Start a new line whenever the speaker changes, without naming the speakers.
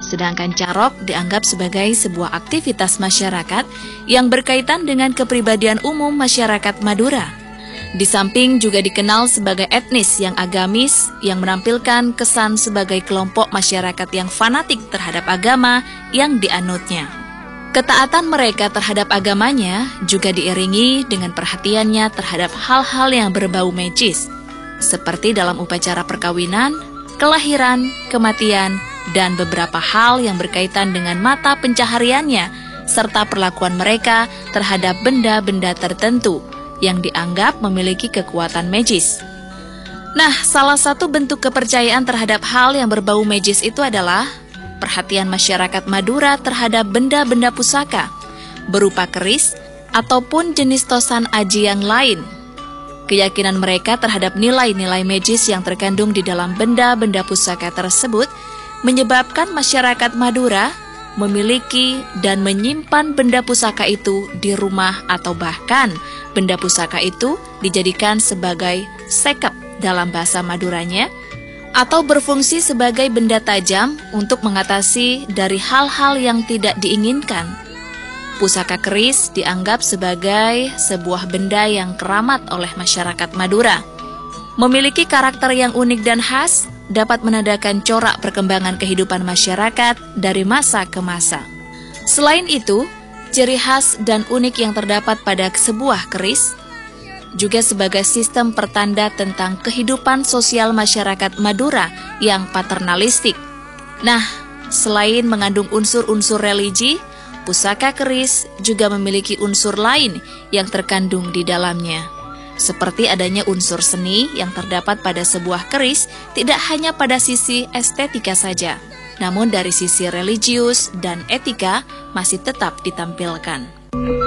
Sedangkan carok dianggap sebagai sebuah aktivitas masyarakat yang berkaitan dengan kepribadian umum masyarakat Madura. Di samping juga dikenal sebagai etnis yang agamis yang menampilkan kesan sebagai kelompok masyarakat yang fanatik terhadap agama yang dianutnya. Ketaatan mereka terhadap agamanya juga diiringi dengan perhatiannya terhadap hal-hal yang berbau magis, seperti dalam upacara perkawinan, kelahiran, kematian, dan beberapa hal yang berkaitan dengan mata pencahariannya, serta perlakuan mereka terhadap benda-benda tertentu yang dianggap memiliki kekuatan magis. Nah, salah satu bentuk kepercayaan terhadap hal yang berbau magis itu adalah perhatian masyarakat Madura terhadap benda-benda pusaka, berupa keris ataupun jenis tosan aji yang lain. Keyakinan mereka terhadap nilai-nilai magis yang terkandung di dalam benda-benda pusaka tersebut menyebabkan masyarakat Madura memiliki dan menyimpan benda pusaka itu di rumah, atau bahkan benda pusaka itu dijadikan sebagai sekep dalam bahasa Maduranya, atau berfungsi sebagai benda tajam untuk mengatasi dari hal-hal yang tidak diinginkan. Pusaka keris dianggap sebagai sebuah benda yang keramat oleh masyarakat Madura. Memiliki karakter yang unik dan khas, dapat menandakan corak perkembangan kehidupan masyarakat dari masa ke masa. Selain itu, ciri khas dan unik yang terdapat pada sebuah keris juga sebagai sistem pertanda tentang kehidupan sosial masyarakat Madura yang paternalistik. Nah, selain mengandung unsur-unsur religi, pusaka keris juga memiliki unsur lain yang terkandung di dalamnya. Seperti adanya unsur seni yang terdapat pada sebuah keris tidak hanya pada sisi estetika saja, namun dari sisi religius dan etika masih tetap ditampilkan.